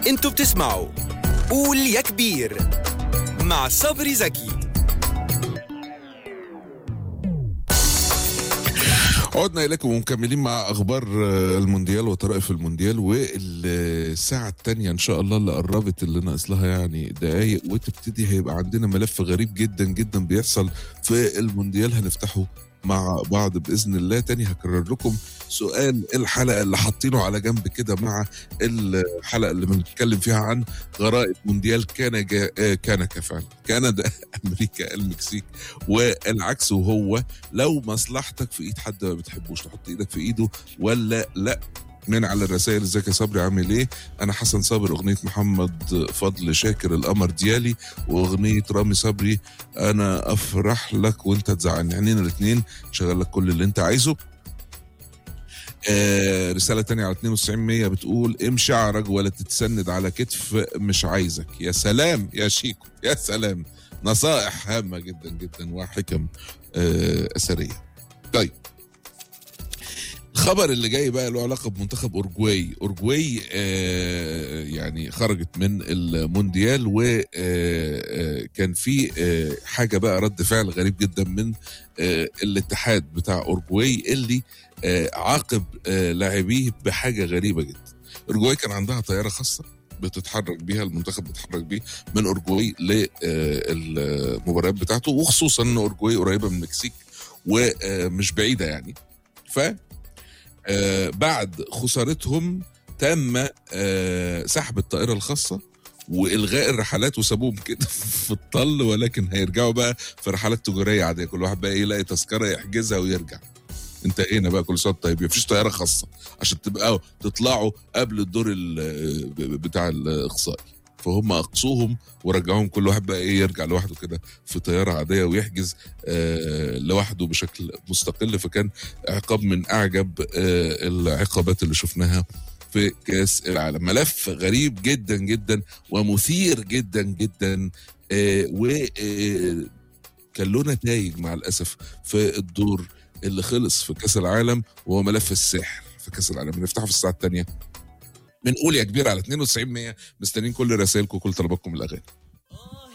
انتوا بتسمعوا قول يا كبير مع صبري زكي. عدنا إليكم ومكملين مع أخبار المونديال وطرائف المونديال، والساعة التانية إن شاء الله اللي قربت، اللي ناقص لها يعني دقايق وتبتدي، هيبقى عندنا ملف غريب جدا جدا بيحصل في المونديال هنفتحه مع بعض بإذن الله. تاني هكرر لكم سؤال الحلقة اللي حاطينه على جنب كده مع الحلقة اللي بنتكلم فيها عن غرائب مونديال كندا فعلا، كندا أمريكا المكسيك والعكس، وهو لو مصلحتك في ايد حد ما بتحبوش تحط ايدك في ايده ولا لا؟ من على الرسائل. ازيك يا صبري عامل ايه؟ انا حسن صابر، اغنيه محمد فضل شاكر القمر ديالي، واغنيه رامي صبري انا افرح لك وانت تزعلني، عنينا الاثنين شغل لك كل اللي انت عايزه. رسالة تانية على 92 بتقول امشي عرج ولا تتسند على كتف مش عايزك. يا سلام يا شيكو، يا سلام، نصائح هامة جدا جدا وحكم أثرية. طيب الخبر اللي جاي بقى له علاقة بمنتخب أورجواي يعني خرجت من المونديال، وكان في حاجة بقى رد فعل غريب جدا من الاتحاد بتاع أورجواي اللي عاقب لاعبيه بحاجة غريبة جدا. أورجواي كان عندها طيارة خاصة بتتحرك بيها، المنتخب بيتحرك بيه من أورجواي للمباريات بتاعته، وخصوصا ان أورجواي قريبة من المكسيك ومش بعيدة يعني. ف بعد خسارتهم تم سحب الطائرة الخاصة والغاء الرحلات وسابوهم كده في الطل، ولكن هيرجعوا بقى في رحلات تجارية عادية، كل واحد بقى يلاقي تذكرة يحجزها ويرجع. انتهينا بقى، كل سنه طيب. مفيش طياره خاصه عشان تبقى تطلعوا قبل الدور بتاع الاقصائي، فهم اقصوهم ورجعوهم، كل واحد بقى يرجع لوحده كده في طياره عاديه ويحجز لوحده بشكل مستقل. فكان عقاب من اعجب العقابات اللي شفناها في كاس العالم. ملف غريب جدا جدا ومثير جدا جدا، وكان له نتائج مع الاسف في الدور اللي خلص في كاس العالم، وهو ملف السحر في كاس العالم. بنفتحه في الساعه الثانيه. بنقول يا كبير على 92 مستنيين كل رسائلكم وكل طلباتكم الاغاني.